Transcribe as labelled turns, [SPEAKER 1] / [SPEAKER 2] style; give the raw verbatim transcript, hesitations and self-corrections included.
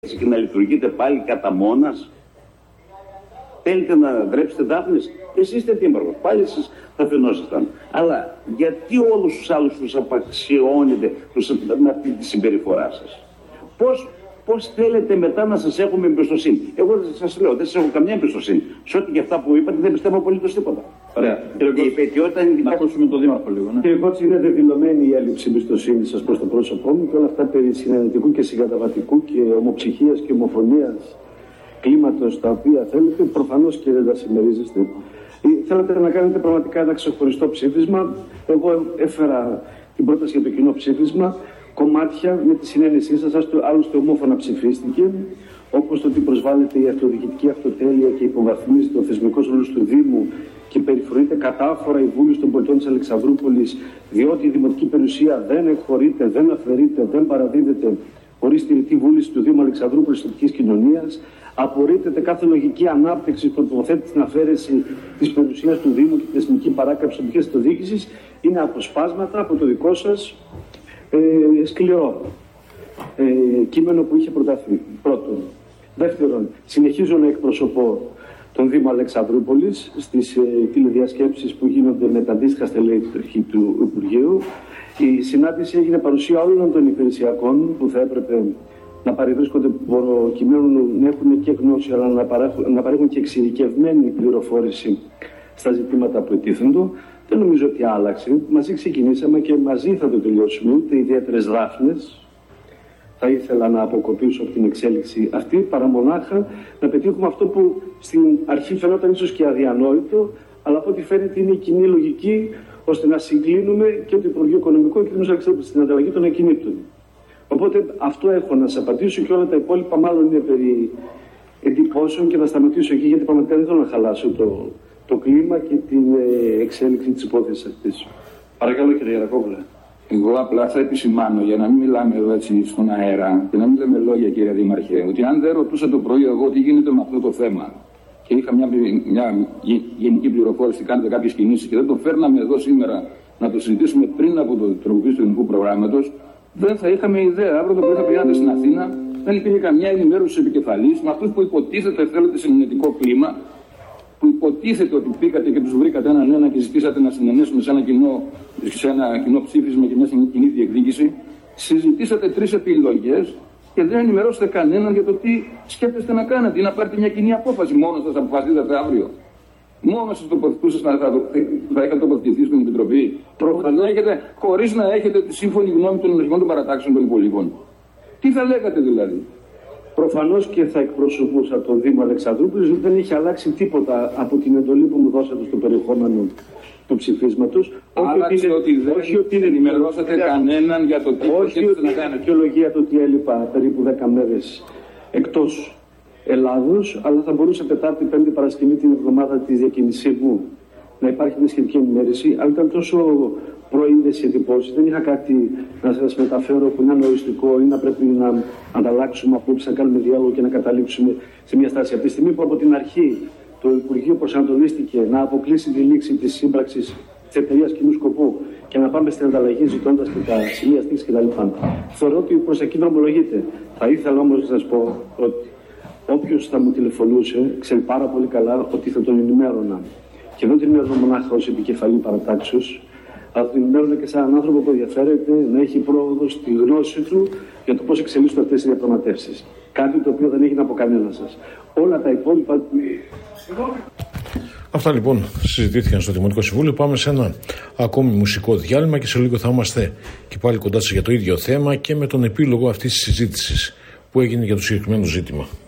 [SPEAKER 1] και να λειτουργείτε πάλι κατά μόνας. Θέλετε να δρέψετε Δάφνης, εσείς είστε δήμαρχος, πάλι εσείς θα φαινόσασταν. Αλλά γιατί όλους τους άλλους τους απαξιώνετε τους, με αυτή τη συμπεριφορά σας? Πώς, πώς θέλετε μετά να σας έχουμε εμπιστοσύνη? Εγώ σας λέω, δεν σας έχω καμιά εμπιστοσύνη. Σε ό,τι και αυτά που είπατε δεν πιστεύω απολύτως τίποτα.
[SPEAKER 2] Ωραία.
[SPEAKER 1] Και η υπαιτιότητα είναι
[SPEAKER 2] να ακούσουμε τον Δήμαρχο λίγο. Ναι.
[SPEAKER 3] Κύριε Κότση, είναι δεδηλωμένη η έλλειψη εμπιστοσύνη σας προς το πρόσωπό μου και όλα αυτά περί συνενετικού και συγκαταβατικού και ομοψυχίας και ομοφωνίας κλίματος τα οποία θέλετε, προφανώς και δεν τα συμμερίζεστε. Θέλετε να κάνετε πραγματικά ένα ξεχωριστό ψήφισμα. Εγώ έφερα την πρόταση για το κοινό ψήφισμα, κομμάτια με τη συνένεσή σας, άλλωστε ομόφωνα ψηφίστηκε, όπως το ότι προσβάλλεται η αυτοδιοικητική αυτοτέλεια και υποβαθμίζεται ο θεσμικός ρόλος του Δήμου και περιφρονείται κατάφορα η Βούληση των Πολιτών της Αλεξανδρούπολης, διότι η δημοτική περιουσία δεν εκχωρείται, δεν αφαιρείται, δεν παραδίδεται χωρίς τη ρητή βούληση του Δήμου Αλεξανδρούπολης τοπικής κοινωνίας. Απορρίπτεται κάθε λογική ανάπτυξη που προποθέτει την αφαίρεση της περιουσίας του Δήμου και τη θεσμική παράκαμψη της τοπικής αυτοδιοίκησης. Είναι αποσπάσματα από το δικό σας ε, σκληρό ε, κείμενο που είχε προταθεί. Πρώτον. Δεύτερον, συνεχίζω να εκπροσωπώ τον Δήμο Αλεξανδρούπολης στις ε, τηλεδιασκέψεις που γίνονται με τα αντίστοιχα στελέχη του Υπουργείου. Η συνάντηση έγινε παρουσία όλων των υπηρεσιακών που θα έπρεπε να παρευρίσκονται προκειμένου να έχουν και γνώση, αλλά να παρέχουν, να παρέχουν και εξειδικευμένη πληροφόρηση στα ζητήματα που ετίθενται. Δεν νομίζω ότι άλλαξε. Μαζί ξεκινήσαμε και μαζί θα το τελειώσουμε. Ούτε ιδιαίτερες δάφνες θα ήθελα να αποκοπήσω από την εξέλιξη αυτή, παρά μονάχα να πετύχουμε αυτό που στην αρχή φαινόταν ίσως και αδιανόητο, αλλά από ό,τι φαίνεται είναι η κοινή λογική, ώστε να συγκλίνουμε και το Υπουργείο Οικονομικών και την Αλεξανδρούπολη στην ανταλλαγή των ακινήτων. Οπότε αυτό έχω να σας απαντήσω και όλα τα υπόλοιπα μάλλον είναι περί εντυπώσεων και θα σταματήσω εκεί, γιατί πραγματικά δεν θέλω να χαλάσω το, το κλίμα και την ε, εξέλιξη της υπόθεσης αυτής.
[SPEAKER 2] Παρακαλώ, κύριε Ιερακόπουλε.
[SPEAKER 4] Εγώ απλά θα επισημάνω, για να μην μιλάμε εδώ έτσι στον αέρα και να μην λέμε λόγια, κύριε Δήμαρχε, ότι αν δεν ρωτούσα το πρωί εγώ τι γίνεται με αυτό το θέμα και είχα μια, μια γενική πληροφόρηση, κάνετε κάποιες κινήσεις και δεν το φέρναμε εδώ σήμερα να το συζητήσουμε πριν από το τροποποίηση του ελληνικού προγράμματος, δεν θα είχαμε ιδέα. Αύριο το πρωί θα πηγαίνατε στην Αθήνα, δεν υπήρχε καμιά ενημέρωση επικεφαλής με αυτούς που υποτίθεται θέλετε συνενετικό κλίμα, που υποτίθεται ότι πήγατε και τους βρήκατε έναν ένα και ζητήσατε να συνενέσουμε σε ένα κοινό, σε ένα κοινό ψήφισμα και μια κοινή διεκδίκηση. Συζητήσατε τρεις επιλογές και δεν ενημερώσετε κανέναν για το τι σκέφτεστε να κάνετε ή να πάρετε μια κοινή απόφαση. Μόνος σας αποφασίζετε αύριο. Μόνο σας τοποθετούσατε να θα, θα είχατε τοποθετηθεί στην Επιτροπή. Προφανώς έχετε, χωρίς να έχετε τη σύμφωνη γνώμη των ενεργών των παρατάξεων των υπολείπων. Τι θα λέγατε δηλαδή?
[SPEAKER 3] Προφανώς και θα εκπροσωπούσα τον Δήμο Αλεξανδρούπολης, δεν έχει αλλάξει τίποτα από την εντολή που μου δώσατε στο περιεχόμενο του ψηφίσματος.
[SPEAKER 4] Άλλαξε ότι, ότι δεν όχι ότι ενημερώσατε κανέναν για το τι
[SPEAKER 3] σκέφτεστε να κάνετε. Δικαιολογία το ότι έλειπα περίπου δέκα μέρες εκτός Ελλάδος, αλλά θα μπορούσε Τετάρτη, Πέμπτη, Παρασκευή την εβδομάδα της διακίνησής μου να υπάρχει μια σχετική ενημέρωση, αλλά ήταν τόσο προείδες οι εντυπώσεις, δεν είχα κάτι να σας μεταφέρω που είναι ανοριστικό ή να πρέπει να ανταλλάξουμε απόψεις, να κάνουμε διάλογο και να καταλήξουμε σε μια στάση. Από τη στιγμή που από την αρχή το Υπουργείο προσανατολίστηκε να αποκλείσει τη λήξη της σύμπραξης της εταιρείας κοινού σκοπού και να πάμε στην ανταλλαγή ζητώντας και τα σημεία στήξης κτλ. Θεωρώ ότι προς εκεί δρομολογείται. Θα ήθελα όμως να σας πω ότι όποιος θα μου τηλεφωνούσε ξέρει πάρα πολύ καλά ότι θα τον ενημέρωνα. Και δεν την ενημέρωνα μονάχα ως επικεφαλή παρατάξεως, αλλά την ενημέρωνα και σαν έναν άνθρωπο που ενδιαφέρεται να έχει πρόοδο στη γνώση του για το πώς εξελίσσονται αυτές οι διαπραγματεύσεις. Κάτι το οποίο δεν έγινε από κανένα σας. Όλα τα υπόλοιπα.
[SPEAKER 5] Αυτά λοιπόν συζητήθηκαν στο Δημοτικό Συμβούλιο. Πάμε σε ένα ακόμη μουσικό διάλειμμα και σε λίγο θα είμαστε και πάλι κοντά σας για το ίδιο θέμα και με τον επίλογο αυτής της συζήτησης που έγινε για το συγκεκριμένο ζήτημα.